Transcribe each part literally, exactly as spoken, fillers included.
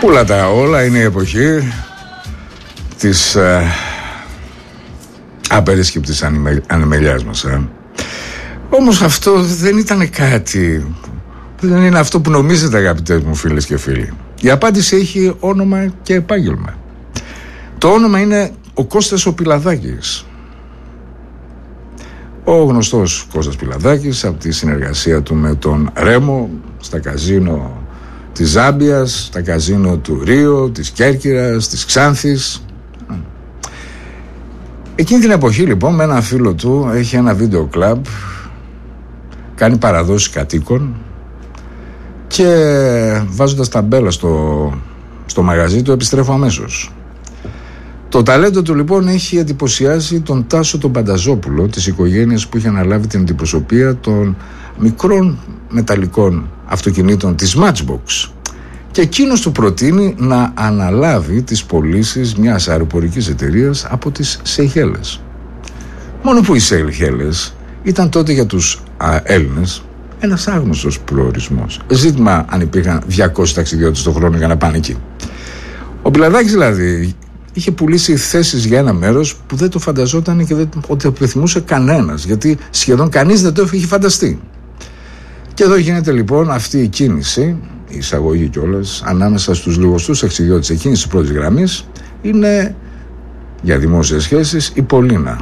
Πούλα τα όλα, είναι η εποχή της ε, απερίσκεπτης ανεμελιάς μας. Ε. Όμως αυτό δεν ήταν κάτι, δεν είναι αυτό που νομίζετε, αγαπητές μου φίλες και φίλοι. Η απάντηση έχει όνομα και επάγγελμα. Το όνομα είναι ο Κώστας ο Πιλαδάκης. Ο γνωστός Κώστας Πιλαδάκης, από τη συνεργασία του με τον Ρέμο στα καζίνο της Ζάμπιας, στα καζίνο του Ρίο, της Κέρκυρας, της Ξάνθης. Εκείνη την εποχή λοιπόν με ένα φίλο του έχει ένα βίντεο κλαμπ, κάνει παραδόσεις κατοίκων και βάζοντας ταμπέλα στο, στο μαγαζί του επιστρέφω αμέσως. Το ταλέντο του λοιπόν έχει εντυπωσιάσει τον Τάσο τον Πανταζόπουλο της οικογένειας που είχε αναλάβει την αντιπροσωπεία των μικρών μεταλλικών αυτοκινήτων της Matchbox, και εκείνος του προτείνει να αναλάβει τις πωλήσεις μιας αεροπορικής εταιρείας από τις Σεϊχέλες. Μόνο που οι Σεϊχέλες ήταν τότε για τους α, Έλληνες ένας άγνωστος προορισμός. Ζήτημα αν υπήρχαν διακόσιοι ταξιδιώτες το χρόνο για να πάνε εκεί. Ο Πιλαδάκης δηλαδή είχε πουλήσει θέσεις για ένα μέρος που δεν το φανταζόταν και δεν το επιθυμούσε κανένας, γιατί σχεδόν κανείς δεν το είχε φανταστεί. Και εδώ γίνεται λοιπόν αυτή η κίνηση, η εισαγωγή κιόλας, ανάμεσα στους λιγοστούς ταξιδιώτες εκείνης της πρώτης γραμμής είναι για δημόσιες σχέσεις η Πολίνα,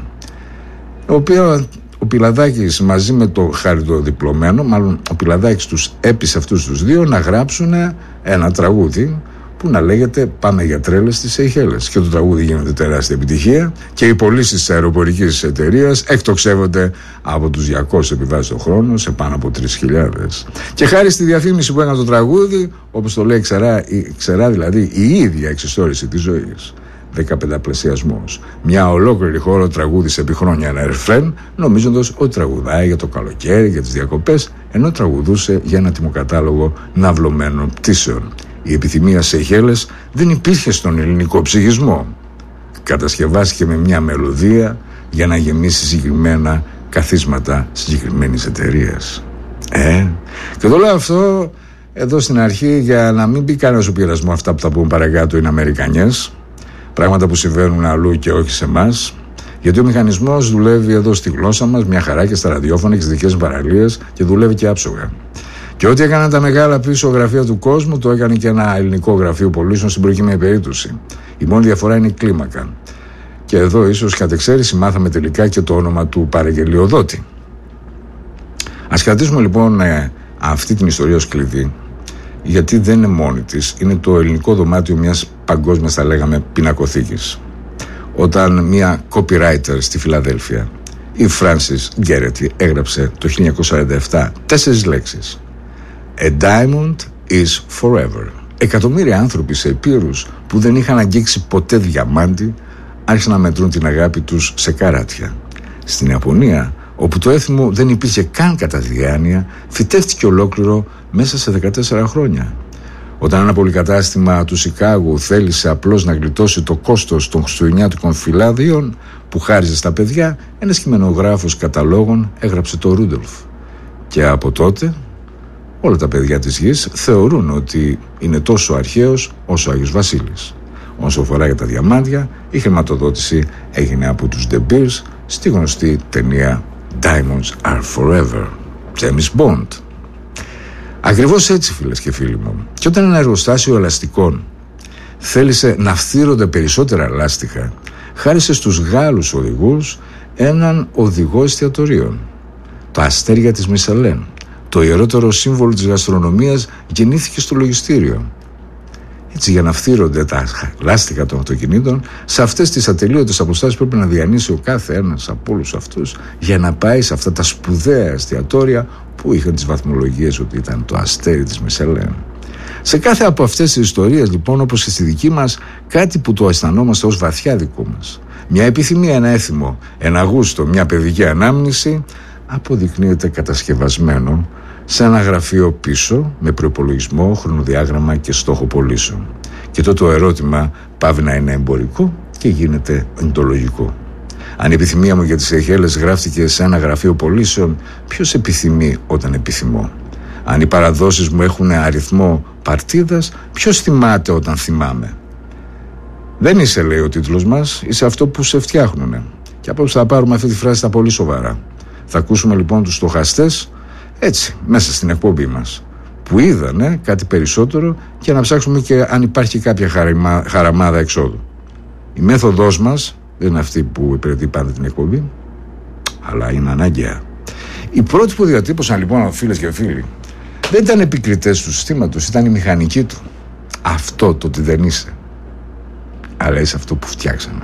η οποία ο Πιλαδάκης μαζί με το χαριτοδιπλωμένο, μάλλον ο Πιλαδάκης τους έπεισε αυτούς τους δύο να γράψουν ένα τραγούδι που να λέγεται «Πάμε για τρέλες στις Σεϊχέλες». Και το τραγούδι γίνεται τεράστια επιτυχία και οι πωλήσεις της αεροπορικής εταιρείας εκτοξεύονται από τους διακόσιους επιβάσεις το χρόνο σε πάνω από τρεις χιλιάδες. Και χάρη στη διαφήμιση που έκανε το τραγούδι, όπως το λέει ξερά, ξερά δηλαδή η ίδια εξιστόρηση της ζωής, δεκαπενταπλασιασμός. Μια ολόκληρη χώρα τραγούδισε επί χρόνια ένα ρεφρέν, νομίζοντας ότι τραγουδάει για το καλοκαίρι, για τις διακοπές, ενώ τραγουδούσε για ένα τιμοκατάλογο ναυλωμένων πτήσεων. Η επιθυμία Σεϊχέλες δεν υπήρχε στον ελληνικό ψυχισμό. Κατασκευάστηκε με μια μελωδία για να γεμίσει συγκεκριμένα καθίσματα συγκεκριμένης εταιρείας. Ε, και το λέω αυτό εδώ στην αρχή για να μην πει κανένας ο πειρασμό αυτά που θα πούμε παρακάτω είναι Αμερικανιές, πράγματα που συμβαίνουν αλλού και όχι σε εμάς, γιατί ο μηχανισμός δουλεύει εδώ στη γλώσσα μας μια χαρά και στα ραδιόφωνα και στις δικές μας παραλίες και δουλεύει και άψογα. Και ό,τι έκαναν τα μεγάλα πίσω γραφεία του κόσμου, το έκανε και ένα ελληνικό γραφείο πωλήσεων στην προκειμένη περίπτωση. Η μόνη διαφορά είναι η κλίμακα. Και εδώ ίσως κατ' εξαίρεση μάθαμε τελικά και το όνομα του παραγγελιοδότη. Ας κρατήσουμε λοιπόν ε, αυτή την ιστορία ως κλειδί, γιατί δεν είναι μόνη της, είναι το ελληνικό δωμάτιο μιας παγκόσμιας, θα λέγαμε, πινακοθήκης. Όταν μια copywriter στη Φιλαδέλφια, η Frances Gerety, έγραψε το χίλια εννιακόσια σαράντα επτά τέσσερις λέξεις: A diamond is forever. Εκατομμύρια άνθρωποι σε επίρους που δεν είχαν αγγίξει ποτέ διαμάντι άρχισαν να μετρούν την αγάπη τους σε καράτια. Στην Ιαπωνία, όπου το έθιμο δεν υπήρχε καν κατά διάνοια, φυτεύτηκε ολόκληρο μέσα σε δεκατέσσερα χρόνια. Όταν ένα πολυκατάστημα του Σικάγου θέλησε απλώς να γλιτώσει το κόστος των χριστουγεννιάτικων φυλάδιων που χάριζε στα παιδιά, ένας κειμενογράφος καταλόγων έγραψε το Ρούντολφ. Και από τότε όλα τα παιδιά της γης θεωρούν ότι είναι τόσο αρχαίος όσο ο Άγιος Βασίλης. Όσο αφορά για τα διαμάντια, η χρηματοδότηση έγινε από τους De Beers στη γνωστή ταινία Diamonds are Forever, James Bond. Ακριβώς έτσι, φίλες και φίλοι μου. Και όταν ένα εργοστάσιο ελαστικών θέλησε να φθύρονται περισσότερα λάστιχα, χάρισε στους Γάλλους οδηγούς έναν οδηγό εστιατορίων, το Αστέρια της Μισελέν. Το ιερότερο σύμβολο της γαστρονομίας γεννήθηκε στο λογιστήριο. Έτσι, για να φθύρονται τα λάστιχα των αυτοκινήτων, σε αυτές τις ατελείωτες αποστάσεις πρέπει να διανύσει ο κάθε ένας από όλους αυτούς για να πάει σε αυτά τα σπουδαία εστιατόρια που είχαν τις βαθμολογίες ότι ήταν το αστέρι της Μισελέν. Σε κάθε από αυτές τις ιστορίες, λοιπόν, όπως και στη δική μας, κάτι που το αισθανόμαστε ως βαθιά δικό μας, μια επιθυμία, ένα έθιμο, ένα γούστο, μια παιδική ανάμνηση, αποδεικνύεται κατασκευασμένο σε ένα γραφείο πίσω με προϋπολογισμό, χρονοδιάγραμμα και στόχο πωλήσεων. Και τότε το ερώτημα πάβει να είναι εμπορικό και γίνεται οντολογικό. Αν η επιθυμία μου για τις Σεϊχέλες γράφτηκε σε ένα γραφείο πωλήσεων, ποιος επιθυμεί όταν επιθυμώ? Αν οι παραδόσεις μου έχουν αριθμό παρτίδας, ποιος θυμάται όταν θυμάμαι? Δεν είσαι, λέει ο τίτλος μας, είσαι αυτό που σε φτιάχνουνε. Και απόψε θα πάρουμε αυτή τη φράση στα πολύ σοβαρά. Θα ακούσουμε λοιπόν τους στοχαστές έτσι, μέσα στην εκπομπή μας, που είδανε κάτι περισσότερο και να ψάξουμε και αν υπάρχει κάποια χαριμα, χαραμάδα εξόδου. Η μέθοδός μας δεν είναι αυτή που υπηρετεί πάντα την εκπομπή, αλλά είναι αναγκαία. Οι πρώτοι που διατύπωσαν λοιπόν, φίλες και φίλοι, δεν ήταν επικριτές του συστήματος, ήταν η μηχανική του. Αυτό το ότι δεν είσαι, αλλά είσαι αυτό που φτιάξαμε.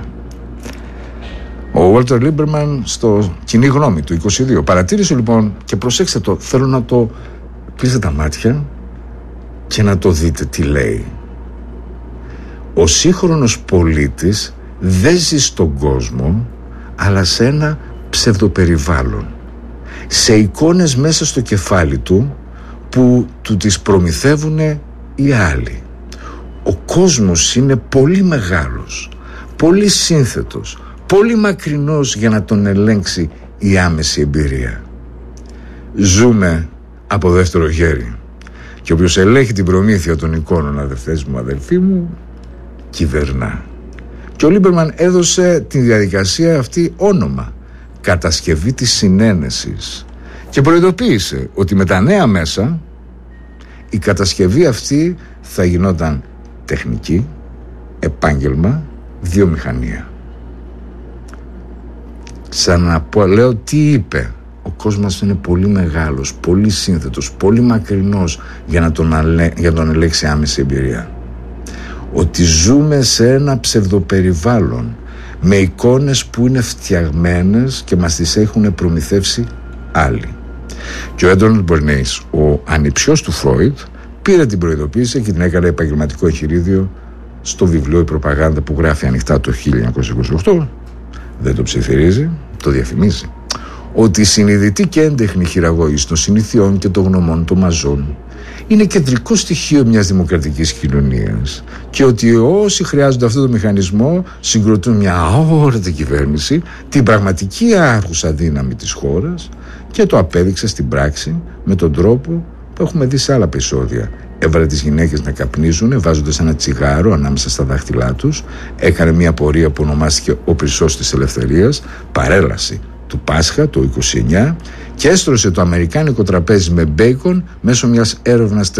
Ο Walter Lieberman στο Κοινή Γνώμη του είκοσι δύο παρατήρησε λοιπόν, και προσέξτε το, θέλω να το κλείσετε τα μάτια και να το δείτε τι λέει. Ο σύγχρονος πολίτης δεν ζει στον κόσμο, αλλά σε ένα ψευδοπεριβάλλον, σε εικόνες μέσα στο κεφάλι του που του τις προμηθεύουν οι άλλοι. Ο κόσμος είναι πολύ μεγάλος, πολύ σύνθετος, πολύ μακρινός για να τον ελέγξει η άμεση εμπειρία. Ζούμε από δεύτερο χέρι και όποιος ελέγχει την προμήθεια των εικόνων, αδερφές μου, αδελφοί μου, κυβερνά. Και ο Λίμπερμαν έδωσε τη διαδικασία αυτή όνομα, κατασκευή της συνένεσης, και προειδοποίησε ότι με τα νέα μέσα η κατασκευή αυτή θα γινόταν τεχνική, επάγγελμα, βιομηχανία. Ξαναπολέω τι είπε. Ο κόσμος είναι πολύ μεγάλος, πολύ σύνθετος, πολύ μακρινός για να τον, αλέ... για τον ελέγξει άμεση εμπειρία. Ότι ζούμε σε ένα ψευδοπεριβάλλον με εικόνες που είναι φτιαγμένες και μας τις έχουν προμηθεύσει άλλοι. Και ο Έντοναλντ Μπερνέις, ο ανιψιός του Φρόιντ, πήρε την προειδοποίηση και την έκανε επαγγελματικό εγχειρίδιο στο βιβλίο «Η Προπαγάνδα», που γράφει ανοιχτά το χίλια εννιακόσια είκοσι οκτώ. Δεν το ψιθυρίζει, το διαφημίζει. Ότι η συνειδητή και έντεχνη χειραγώγηση των συνηθιών και των γνωμών των μαζών είναι κεντρικό στοιχείο μιας δημοκρατικής κοινωνίας, και ότι όσοι χρειάζονται αυτό το μηχανισμό συγκροτούν μια αόρατη κυβέρνηση, την πραγματική άρχουσα δύναμη της χώρας, και το απέδειξε στην πράξη με τον τρόπο που έχουμε δει σε άλλα επεισόδια. Έβαλε τις γυναίκες να καπνίζουν βάζοντας ένα τσιγάρο ανάμεσα στα δάχτυλά τους, έκανε μια πορεία που ονομάστηκε ο Πυρσός της Ελευθερίας, παρέλαση του Πάσχα το είκοσι εννιά, και έστρωσε το αμερικάνικο τραπέζι με μπέικον μέσω μιας έρευνας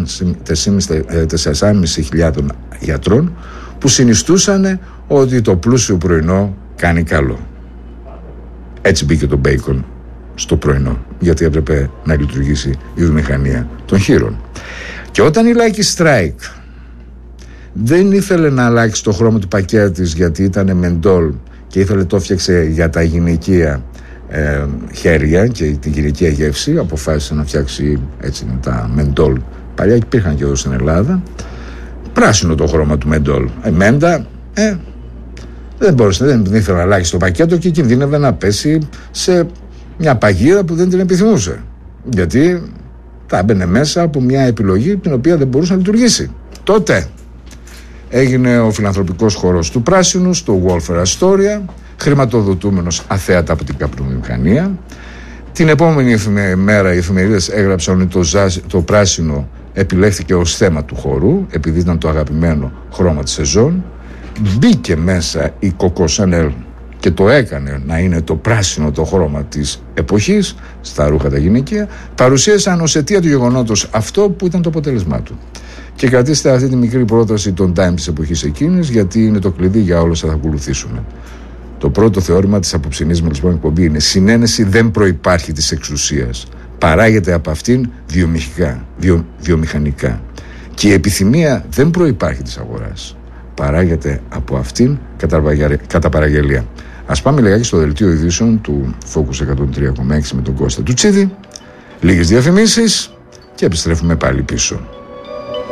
τεσσάρων χιλιάδων γιατρών που συνιστούσαν ότι το πλούσιο πρωινό κάνει καλό. Έτσι μπήκε το μπέικον στο πρωινό, γιατί έπρεπε να λειτουργήσει η βιομηχανία των χείρων. Και όταν η Lucky Strike δεν ήθελε να αλλάξει το χρώμα του πακέτου της, γιατί ήταν μεντόλ και ήθελε το φτιάξε για τα γυναικεία ε, χέρια και την γυναικεία γεύση, αποφάσισε να φτιάξει έτσι με τα μεντόλ. Παλιά υπήρχαν και εδώ στην Ελλάδα. Πράσινο το χρώμα του μεντόλ. Η μέντα ε, δεν μπορούσε, δεν ήθελε να αλλάξει το πακέτο και κινδύνευε να πέσει σε μια παγίδα που δεν την επιθυμούσε, γιατί θα έμπαινε μέσα από μια επιλογή την οποία δεν μπορούσε να λειτουργήσει. Τότε έγινε ο φιλανθρωπικός χώρος του πράσινου στο Welfare Astoria, χρηματοδοτούμενος αθέατα από την καπνομηχανία. Την επόμενη μέρα οι εφημερίδες έγραψαν ότι το, ζάζ, το πράσινο επιλέχθηκε ως θέμα του χορού, επειδή ήταν το αγαπημένο χρώμα της σεζόν. Μπήκε μέσα η Coco Chanel και το έκανε να είναι το πράσινο το χρώμα της εποχής στα ρούχα τα γυναικεία. Παρουσίασαν ως αιτία του γεγονότος αυτό που ήταν το αποτέλεσμά του. Και κρατήστε αυτή τη μικρή πρόταση των Time της εποχής εκείνης, γιατί είναι το κλειδί για όλα όσα θα ακολουθήσουν. Το πρώτο θεώρημα της απόψινής μας λοιπόν εκπομπή είναι: συνένεση δεν προϋπάρχει της εξουσίας, παράγεται από αυτήν βιομηχανικά, βιο, βιομηχανικά. Και η επιθυμία δεν προϋπάρχει της αγοράς, παράγεται από αυτήν κατά παραγγελία. Ας πάμε λιγάκι στο δελτίο ειδήσεων του Focus εκατόν τρία κόμμα έξι με τον Κώστα Τουτσίδη, λίγες διαφημίσεις και επιστρέφουμε πάλι πίσω.